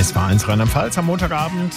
SWR1 Rheinland-Pfalz am Montagabend.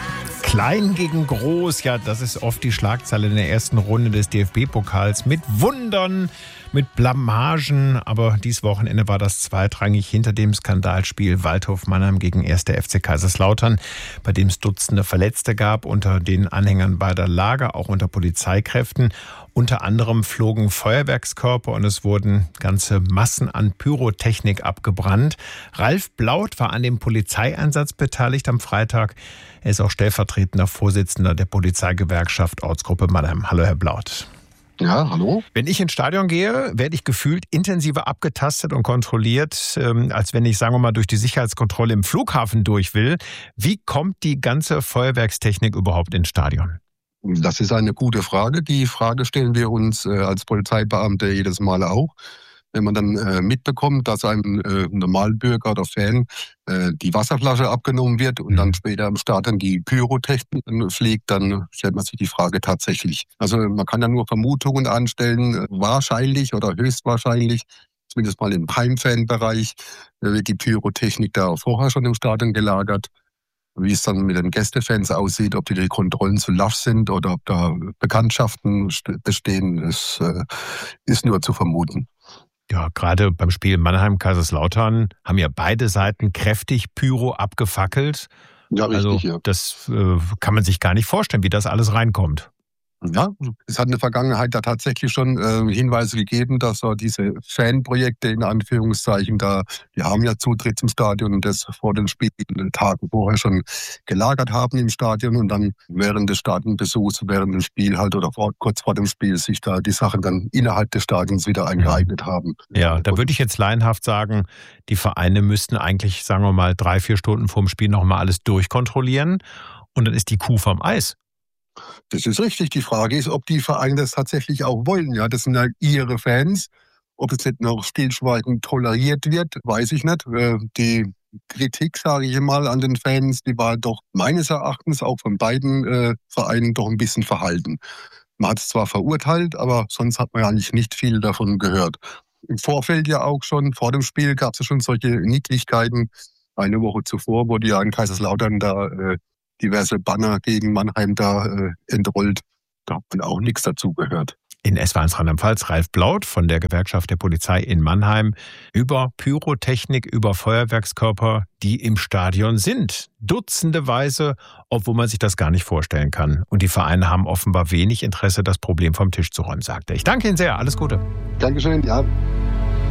Klein gegen groß, ja, das ist oft die Schlagzeile in der ersten Runde des DFB-Pokals. Mit Wundern, mit Blamagen, aber dieses Wochenende war das zweitrangig hinter dem Skandalspiel Waldhof Mannheim gegen 1. FC Kaiserslautern, bei dem es Dutzende Verletzte gab, unter den Anhängern beider Lager, auch unter Polizeikräften. Unter anderem flogen Feuerwerkskörper und es wurden ganze Massen an Pyrotechnik abgebrannt. Ralf Blaut war an dem Polizeieinsatz beteiligt am Freitag. Er ist auch stellvertretender Vorsitzender der Polizeigewerkschaft Ortsgruppe Mannheim. Hallo, Herr Blaut. Ja, hallo. Wenn ich ins Stadion gehe, werde ich gefühlt intensiver abgetastet und kontrolliert, als wenn ich, sagen wir mal, durch die Sicherheitskontrolle im Flughafen durch will. Wie kommt die ganze Feuerwerkstechnik überhaupt ins Stadion? Das ist eine gute Frage. Die Frage stellen wir uns als Polizeibeamte jedes Mal auch. Wenn man dann mitbekommt, dass einem Normalbürger oder Fan die Wasserflasche abgenommen wird und dann später im Stadion die Pyrotechnik fliegt, dann stellt man sich die Frage tatsächlich. Also man kann ja nur Vermutungen anstellen, wahrscheinlich oder höchstwahrscheinlich, zumindest mal im Heimfanbereich, wird die Pyrotechnik da vorher schon im Stadion gelagert. Wie es dann mit den Gästefans aussieht, ob die Kontrollen zu lasch sind oder ob da Bekanntschaften bestehen, ist nur zu vermuten. Ja, gerade beim Spiel Mannheim-Kaiserslautern haben ja beide Seiten kräftig Pyro abgefackelt. Ja, richtig, also ja. Das kann man sich gar nicht vorstellen, wie das alles reinkommt. Ja, es hat in der Vergangenheit da tatsächlich schon Hinweise gegeben, dass diese Fanprojekte in Anführungszeichen die haben ja Zutritt zum Stadion und das vor den Spielen Tagen vorher schon gelagert haben im Stadion und dann während des Stadionbesuchs, während dem Spiel halt oder kurz vor dem Spiel sich da die Sachen dann innerhalb des Stadions wieder eingeeignet haben. Ja, da würde ich jetzt laienhaft sagen, die Vereine müssten eigentlich, sagen wir mal, 3-4 Stunden vorm Spiel nochmal alles durchkontrollieren und dann ist die Kuh vom Eis. Das ist richtig. Die Frage ist, ob die Vereine das tatsächlich auch wollen. Ja, das sind ja ihre Fans. Ob es nicht noch stillschweigend toleriert wird, weiß ich nicht. Die Kritik, sage ich mal, an den Fans, die war doch meines Erachtens auch von beiden Vereinen doch ein bisschen verhalten. Man hat es zwar verurteilt, aber sonst hat man ja eigentlich nicht viel davon gehört. Im Vorfeld ja auch schon, vor dem Spiel gab es ja schon solche Niedlichkeiten. Eine Woche zuvor wurde ja in Kaiserslautern da diverse Banner gegen Mannheim da entrollt. Da hat man auch nichts dazu gehört. In SWR1 Rheinland-Pfalz Ralf Blaut von der Gewerkschaft der Polizei in Mannheim über Pyrotechnik, über Feuerwerkskörper, die im Stadion sind. Dutzendeweise, obwohl man sich das gar nicht vorstellen kann. Und die Vereine haben offenbar wenig Interesse, das Problem vom Tisch zu räumen, sagt er. Ich danke Ihnen sehr. Alles Gute. Dankeschön, ja.